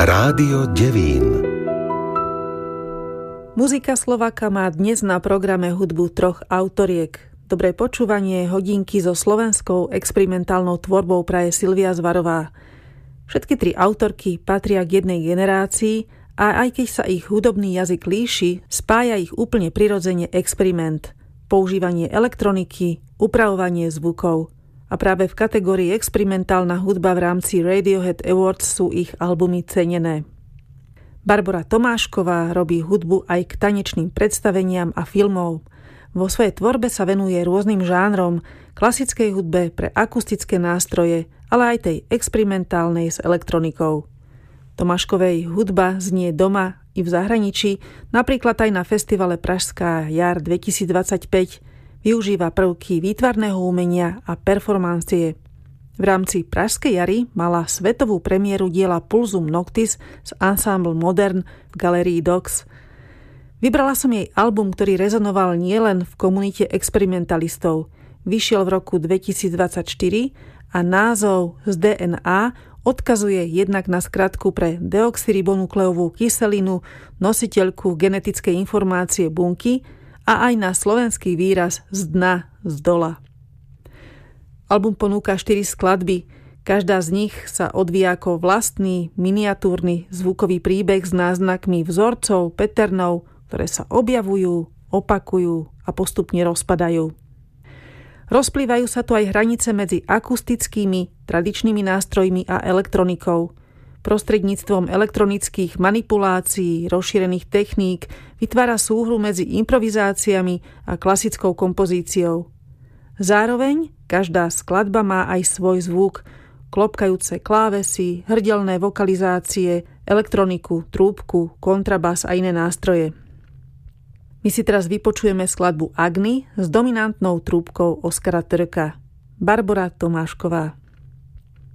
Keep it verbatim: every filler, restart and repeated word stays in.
Rádio Devín. Muzika Slováka má dnes na programe hudbu troch autoriek. Dobré počúvanie hodinky so slovenskou experimentálnou tvorbou praje Silvia Zvarová. Všetky tri autorky patria k jednej generácii a aj keď sa ich hudobný jazyk líši, spája ich úplne prirodzene experiment, používanie elektroniky, upravovanie zvukov. A práve v kategórii experimentálna hudba v rámci Radiohead Awards sú ich albumy cenené. Barbora Tomášková robí hudbu aj k tanečným predstaveniam a filmov. Vo svojej tvorbe sa venuje rôznym žánrom, klasickej hudbe pre akustické nástroje, ale aj tej experimentálnej s elektronikou. Tomáškovej hudba znie doma i v zahraničí, napríklad aj na festivale Pražská jar dvetisícdvadsaťpäť, využíva prvky výtvarného umenia a performancie. V rámci Pražskej jary mala svetovú premiéru diela Pulsum Noctis z Ensemble Modern v galérii Dox. Vybrala som jej album, ktorý rezonoval nielen v komunite experimentalistov. Vyšiel v roku dvetisícdvadsaťštyri a názov z dé en á odkazuje jednak na skratku pre deoxyribonukleovú kyselinu, nositeľku genetickej informácie bunky, a aj na slovenský výraz z dna, z dola. Album ponúka štyri skladby. Každá z nich sa odvíja ako vlastný, miniatúrny zvukový príbeh s náznakmi vzorcov, patternov, ktoré sa objavujú, opakujú a postupne rozpadajú. Rozplývajú sa tu aj hranice medzi akustickými, tradičnými nástrojmi a elektronikou. Prostredníctvom elektronických manipulácií, rozšírených techník vytvára súhru medzi improvizáciami a klasickou kompozíciou. Zároveň každá skladba má aj svoj zvuk, klopkajúce klávesy, hrdelné vokalizácie, elektroniku, trúbku, kontrabas a iné nástroje. My si teraz vypočujeme skladbu Agni s dominantnou trúbkou Oskara Trka. Barbora Tomášková.